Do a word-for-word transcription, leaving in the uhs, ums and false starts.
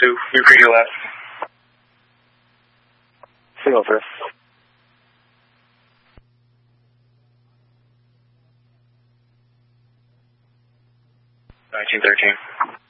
two, repeat your last. Single, sir. nineteen thirteen.